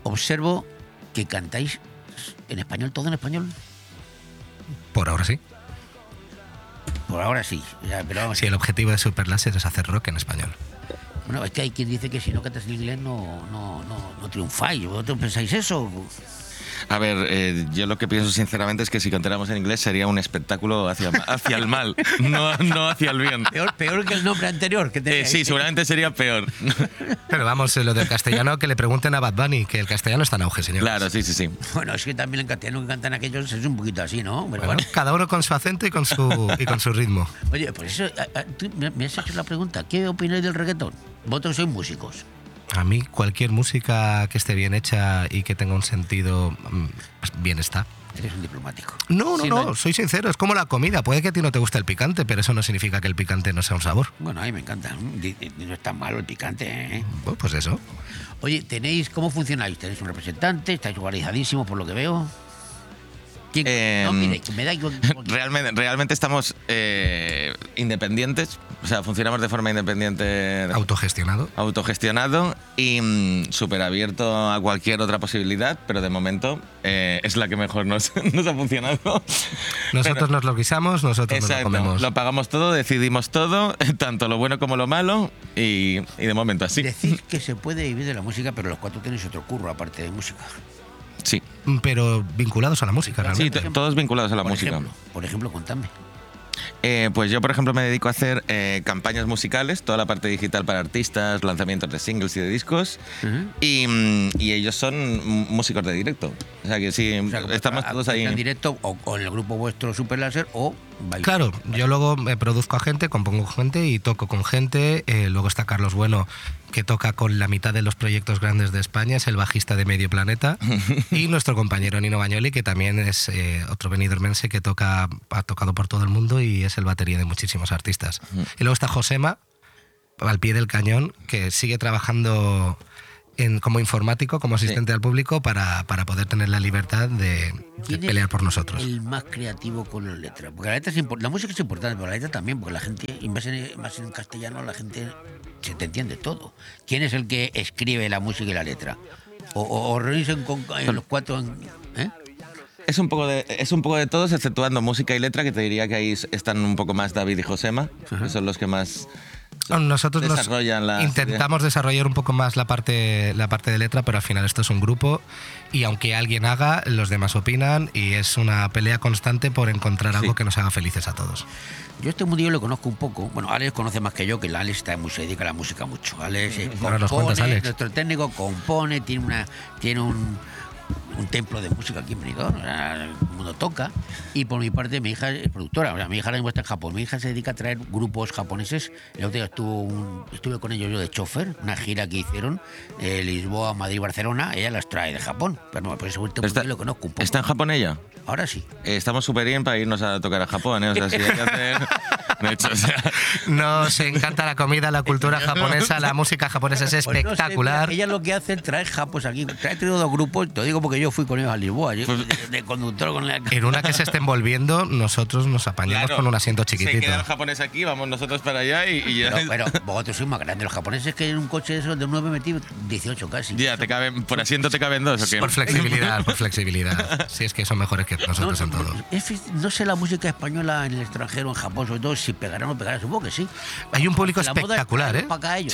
observo que cantáis en español, todo en español. Por ahora sí. Por ahora sí. Ya, pero vamos, Sí, el objetivo de Superláser es hacer rock en español. bueno, es que hay quien dice que si no cantas en inglés no triunfáis. ¿Vosotros pensáis eso? A ver, yo lo que pienso sinceramente es que si cantáramos en inglés sería un espectáculo hacia el mal, no hacia el bien. Peor que el nombre anterior que tenéis. Sí, seguramente sería peor. Pero vamos, lo del castellano, que le pregunten a Bad Bunny, que el castellano está en auge, señor. Claro, sí. Bueno, es que también en castellano que cantan aquellos es un poquito así, ¿no? Pero Bueno, cada uno con su acento y con su ritmo. Oye, pues eso, tú me has hecho la pregunta, ¿qué opináis del reggaetón? Vosotros sois músicos. A mí cualquier música que esté bien hecha y que tenga un sentido, pues bien está. Eres un diplomático. No, soy sincero, es como la comida. Puede que a ti no te guste el picante, pero eso no significa que el picante no sea un sabor. Bueno, a mí me encanta. No es tan malo el picante, ¿eh? Pues eso. Oye, ¿cómo funcionáis? ¿Tenéis un representante? ¿Estáis organizadísimos por lo que veo? No, mire, me da igual. Realmente estamos independientes, o sea, funcionamos de forma independiente. Autogestionado y súper abierto a cualquier otra posibilidad, pero de momento es la que mejor nos ha funcionado. Nosotros nos lo guisamos, nosotros nos lo comemos. Lo pagamos todo, decidimos todo, tanto lo bueno como lo malo, y de momento así. Decís que se puede vivir de la música, pero los cuatro tenéis otro curro aparte de música. Sí. Pero vinculados a la música, realmente. Sí, todos vinculados a la música. Por ejemplo, contadme. Pues yo, por ejemplo, me dedico a hacer campañas musicales, toda la parte digital para artistas, lanzamientos de singles y de discos, y ellos son músicos de directo. O sea que sí, estamos todos ahí. En directo o en el grupo vuestro Superláser o bailar. Claro, yo luego me produzco a gente, compongo gente y toco con gente. Luego está Carlos Bueno, que toca con la mitad de los proyectos grandes de España, es el bajista de Medio Planeta. Y nuestro compañero Nino Bagnoli, que también es otro benidormense que ha tocado por todo el mundo y es el batería de muchísimos artistas. Y luego está Josema, al pie del cañón, que sigue trabajando como informático, como asistente al público, para poder tener la libertad de pelear por nosotros. El más creativo con las letras, porque la música es importante, pero la letra también, porque la gente, y más en castellano, la gente se te entiende todo. ¿Quién es el que escribe la música y la letra? O reunirse los cuatro ¿eh? Es un poco de todos, exceptuando música y letra, que te diría que ahí están un poco más David y Josema, que son los que más nosotros intentamos desarrollar un poco más la parte de letra, pero al final esto es un grupo y aunque alguien haga, los demás opinan y es una pelea constante por encontrar algo que nos haga felices a todos. Yo este mundillo lo conozco un poco. Bueno, Alex conoce más que yo, que Alex se dedica a la música mucho. Alex compone, nuestro técnico compone, tiene un templo de música aquí en Benidorm, el mundo toca, y por mi parte mi hija es productora, o sea, mi hija ahora mismo está en Japón, mi hija se dedica a traer grupos japoneses. El otro día estuve con ellos yo de chofer, una gira que hicieron Lisboa, Madrid, Barcelona, ella las trae de Japón, pero no, por eso lo conozco un poco. ¿Está en Japón ella? Ahora sí. Estamos súper bien para irnos a tocar a Japón, ¿eh? O sea, si hay que hacer... De hecho, nos encanta la comida, la cultura japonesa, la música japonesa es espectacular. Pues no sé, ella lo que hace es traer japos aquí. Trae dos grupos, te digo porque yo fui con ellos a Lisboa, de conductor con la... En una que se estén volviendo, nosotros nos apañamos con un asiento chiquitito. Se queda el japonés aquí, vamos nosotros para allá y ya... Pero vosotros sois más grandes. Los japoneses que en un coche de esos de 9 metidos, 18 casi. Ya, por asiento te caben dos, ¿o qué? Por flexibilidad. Si es que son mejores que nosotros en todo. No sé la música española en el extranjero, en Japón, sobre todo, si pegará o no pegará, supongo que sí. Hay un público espectacular, ¿eh?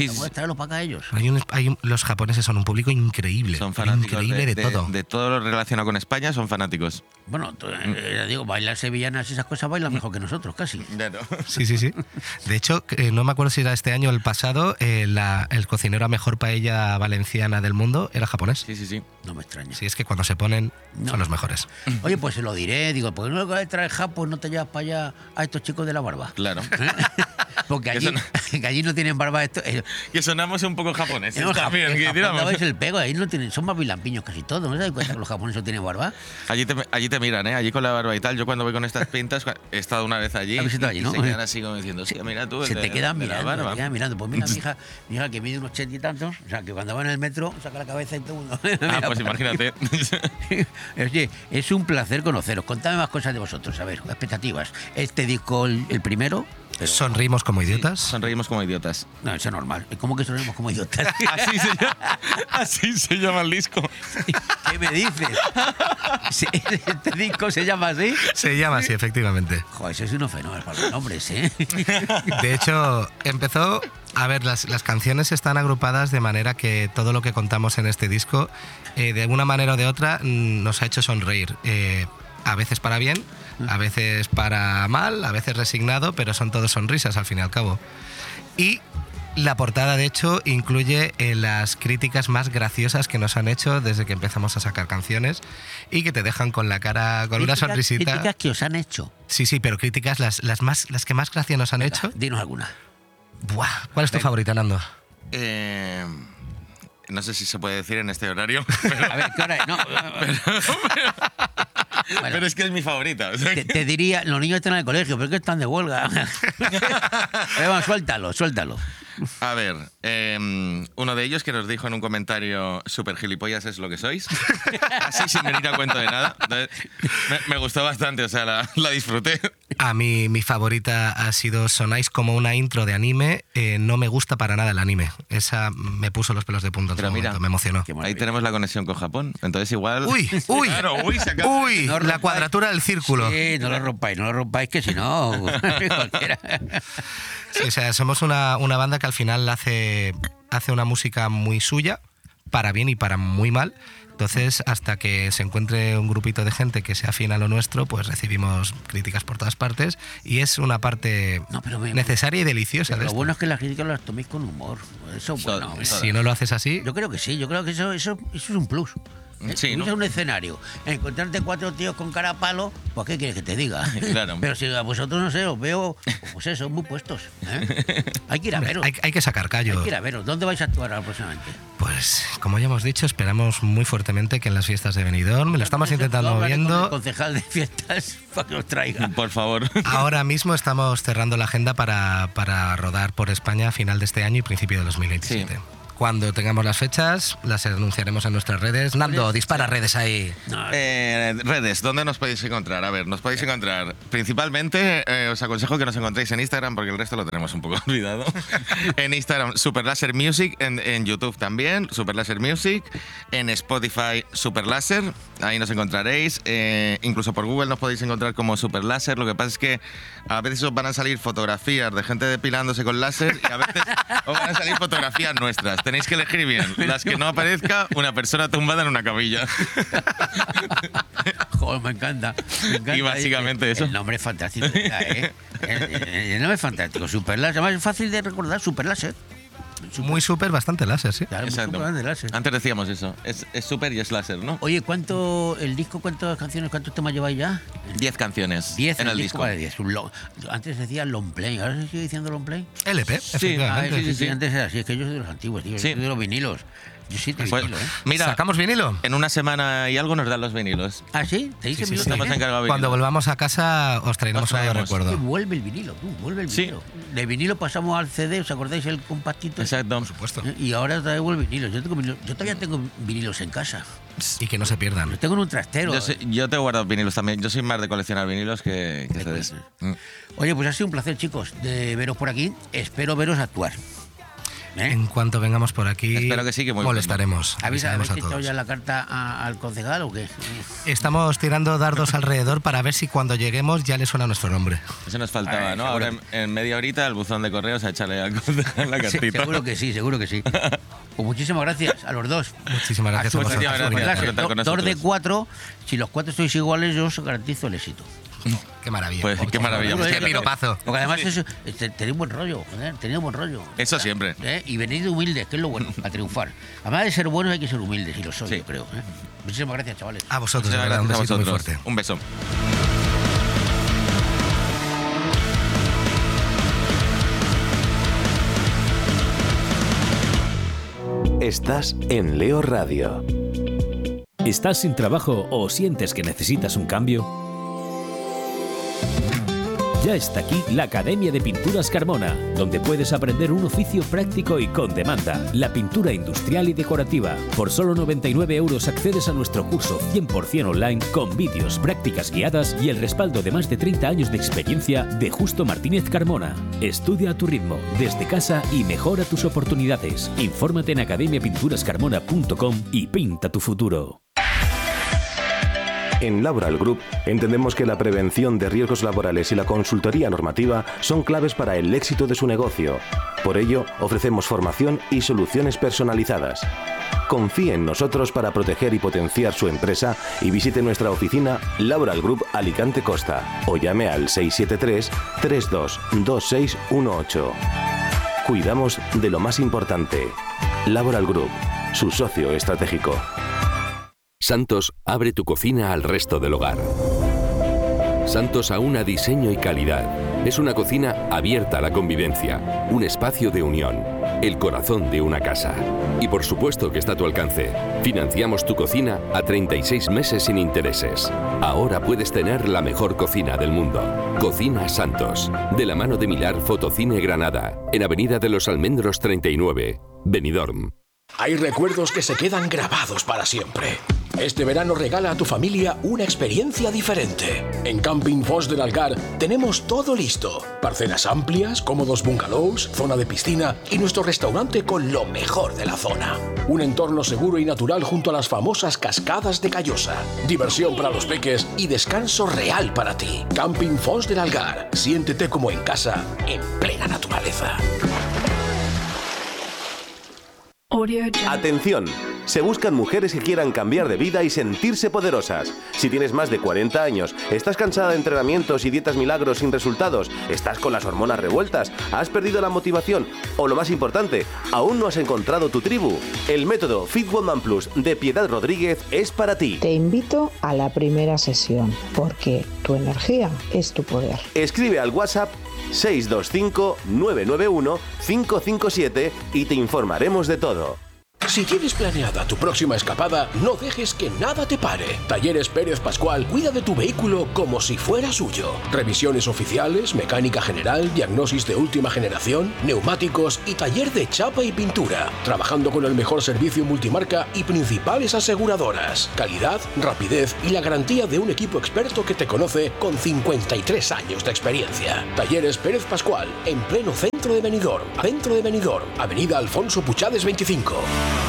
Los japoneses son un público increíble. Son fanáticos increíble de todo lo relacionado con España, son fanáticos. Bueno, digo, bailar sevillanas y esas cosas bailan mejor que nosotros, casi. Claro. Sí. De hecho, no me acuerdo si era este año o el pasado, el cocinero a mejor paella valenciana del mundo era japonés. Sí. No me extraña. Sí, es que cuando se ponen son los mejores. Oye, pues se lo diré, digo, ¿por qué no traes japos, no te llevas para allá a estos chicos de la barba? Claro. Porque allí no tienen barba esto. Que sonamos un poco japoneses también. El pego, ahí no tienen, son más bilampiños casi todos. ¿No se dan cuenta que los japoneses no tienen barba? Allí te miran, ¿eh? Allí con la barba y tal. Yo cuando voy con estas pintas, he estado una vez allí. ¿Has allí, no? Se quedan así como diciendo, sí, mira tú. Se te quedan mirando. Pues mira, mi hija que mide unos 80 y tantos, o sea, que cuando va en el metro saca la cabeza y todo el mundo. Pues imagínate. Oye, es un placer conoceros. Contadme más cosas de vosotros, a ver, expectativas. Este disco, el primero, ¿Sonreímos como idiotas? Sonreímos como idiotas. No, eso es normal. ¿Cómo que sonreímos como idiotas? Así se llama el disco. ¿Qué me dices? ¿Este disco se llama así? Se llama así, efectivamente. Joder, eso es un fenómeno para los nombres, ¿eh? De hecho, empezó... A ver, las canciones están agrupadas de manera que todo lo que contamos en este disco, de alguna manera o de otra, nos ha hecho sonreír. A veces para bien, a veces para mal, a veces resignado, pero son todos sonrisas al fin y al cabo. Y la portada, de hecho, incluye las críticas más graciosas que nos han hecho desde que empezamos a sacar canciones y que te dejan con la cara, con una sonrisita. ¿Críticas que os han hecho? Sí, pero críticas las que más gracia nos han hecho. Dinos alguna. Buah, ¿cuál es tu favorita, Nando? No sé si se puede decir en este horario. A ver, ¿qué hora es? No. Bueno, pero es que es mi favorita. O sea te diría, los niños están en el colegio, pero es que están de huelga. Bueno, suéltalo. A ver, uno de ellos que nos dijo en un comentario: súper gilipollas es lo que sois. Así sin venir a cuento de nada. Entonces, me gustó bastante, o sea, la disfruté. A mí mi favorita ha sido Sonáis como una intro de anime. No me gusta para nada el anime. Esa me puso los pelos de punta en todo momento, me emocionó. Ahí tenemos la conexión con Japón. Entonces igual... ¡Uy! Claro, no la cuadratura del círculo. Sí, no lo rompáis, que si no... cualquiera. Sí, o sea, somos una banda que al final hace una música muy suya, para bien y para muy mal. Entonces, hasta que se encuentre un grupito de gente que sea afín a lo nuestro, pues recibimos críticas por todas partes y es una parte necesaria y deliciosa. Lo bueno es que las críticas las toméis con humor. Eso es bueno. Si no lo haces así... Yo creo que sí, yo creo que eso es un plus. Sí, ¿no? Es un escenario. Encontrarte 4 tíos con cara a palo, pues ¿qué quieres que te diga? Claro. Pero si a vosotros, no sé, os veo, pues eso, muy puestos. Hay que ir a veros. Hay que sacar callo. Hay que ir a veros. ¿Dónde vais a actuar próximamente? Pues, como ya hemos dicho, esperamos muy fuertemente que en las fiestas de Benidorm, lo estamos intentando viendo. Con el concejal de fiestas para que nos traiga. Por favor. Ahora mismo estamos cerrando la agenda para rodar por España a final de este año y principio de 2027. Sí. Cuando tengamos las fechas, las anunciaremos en nuestras redes. Nando, dispara redes ahí. Redes, ¿dónde nos podéis encontrar? A ver, nos podéis encontrar principalmente, os aconsejo que nos encontréis en Instagram, porque el resto lo tenemos un poco olvidado. En Instagram, Super Laser Music, en YouTube también, Super Laser Music, en Spotify, Super Laser, ahí nos encontraréis. Incluso por Google nos podéis encontrar como Super Laser. Lo que pasa es que a veces os van a salir fotografías de gente depilándose con láser y a veces os van a salir fotografías nuestras. Tenéis que elegir bien. Las que no aparezca una persona tumbada en una camilla. Joder, me encanta. Y básicamente eso. El nombre es fantástico, ¿eh? El nombre es fantástico. Super Láser. Además es fácil de recordar. Super Láser. Muy súper, bastante láser, sí. Claro, exacto. Láser. Antes decíamos eso. Es súper y es láser, ¿no? Oye, el disco, ¿cuántas canciones, cuántos temas lleváis ya? 10 canciones. 10 en el disco. Vale, 10. Antes decía long play, ahora se sigue diciendo long play. LP, efectivamente. Sí, antes era así. Es que yo soy de los antiguos, tío. Sí. Yo soy de los vinilos. Yo sí te vinilo, ¿eh? Mira, ¿sacamos vinilo? En una semana y algo nos dan los vinilos. ¿Ah, sí? ¿Te dicen vinilo? Estamos encargados de Cuando volvamos a casa os traeremos un traemos. recuerdo. Vuelve el vinilo, vuelve el vinilo. De vinilo pasamos al CD, ¿os acordáis el compactito? Exacto. Por supuesto. Y ahora otra vez vuelve el vinilo. Yo todavía tengo vinilos en casa. Y que no se pierdan. Los tengo en un trastero. Yo te he guardado vinilos también. Yo soy más de coleccionar vinilos que CDs. Oye, pues ha sido un placer, chicos, de veros por aquí. Espero veros actuar. En cuanto vengamos por aquí, espero que sí, que muy molestaremos. ¿Habéis echado ya la carta al concejal o qué? Estamos tirando dardos alrededor para ver si cuando lleguemos ya le suena nuestro nombre. Eso nos faltaba, ¿no? Ahora en media horita el buzón de correos a echarle al concejal la cartita. Seguro que sí. Pues muchísimas gracias a los dos. Muchísimas gracias a vosotros. 2 de 4. Si los 4 sois iguales, yo os garantizo el éxito. Qué maravilla. Pues qué maravilla. Qué piropazo. Porque además tenéis buen rollo, joder, tenéis buen rollo. Eso siempre. Y venid humildes, que es lo bueno, a triunfar. Además de ser buenos hay que ser humildes, y lo soy, yo creo. Muchísimas gracias, chavales. A vosotros, de verdad, un besito muy fuerte. Un beso. Estás en Leo Radio. ¿Estás sin trabajo o sientes que necesitas un cambio? Ya está aquí la Academia de Pinturas Carmona, donde puedes aprender un oficio práctico y con demanda, la pintura industrial y decorativa. Por solo 99 € accedes a nuestro curso 100% online con vídeos, prácticas guiadas y el respaldo de más de 30 años de experiencia de Justo Martínez Carmona. Estudia a tu ritmo, desde casa y mejora tus oportunidades. Infórmate en academiapinturascarmona.com y pinta tu futuro. En Laboral Group entendemos que la prevención de riesgos laborales y la consultoría normativa son claves para el éxito de su negocio. Por ello, ofrecemos formación y soluciones personalizadas. Confíe en nosotros para proteger y potenciar su empresa y visite nuestra oficina Laboral Group Alicante Costa o llame al 673-322618. Cuidamos de lo más importante. Laboral Group, su socio estratégico. Santos abre tu cocina al resto del hogar. Santos aúna diseño y calidad. Es una cocina abierta a la convivencia, un espacio de unión, el corazón de una casa. Y por supuesto que está a tu alcance. Financiamos tu cocina a 36 meses sin intereses. Ahora puedes tener la mejor cocina del mundo. Cocina Santos, de la mano de Milar Fotocine Granada, en Avenida de los Almendros 39, Benidorm. Hay recuerdos que se quedan grabados para siempre. Este verano regala a tu familia una experiencia diferente. En Camping Fos del Algar tenemos todo listo. Parcelas amplias, cómodos bungalows, zona de piscina y nuestro restaurante con lo mejor de la zona. Un entorno seguro y natural junto a las famosas cascadas de Callosa. Diversión para los peques y descanso real para ti. Camping Fos del Algar. Siéntete como en casa, en plena naturaleza. Atención, se buscan mujeres que quieran cambiar de vida y sentirse poderosas. Si tienes más de 40 años, estás cansada de entrenamientos y dietas milagros sin resultados, estás con las hormonas revueltas, has perdido la motivación o, lo más importante, aún no has encontrado tu tribu, el método Fit Woman Plus de Piedad Rodríguez es para ti. Te invito a la primera sesión, porque tu energía es tu poder. Escribe al WhatsApp 625-991-557 y te informaremos de todo. Si tienes planeada tu próxima escapada, no dejes que nada te pare. Talleres Pérez Pascual cuida de tu vehículo como si fuera suyo. Revisiones oficiales, mecánica general, diagnosis de última generación, neumáticos y taller de chapa y pintura. Trabajando con el mejor servicio multimarca y principales aseguradoras. Calidad, rapidez y la garantía de un equipo experto que te conoce con 53 años de experiencia. Talleres Pérez Pascual, en pleno centro de Benidorm. Avenida Alfonso Puchades 25.